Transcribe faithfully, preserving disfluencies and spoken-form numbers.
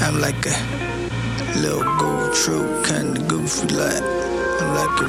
I'm like a little gold troop, kinda goofy like. I'm like a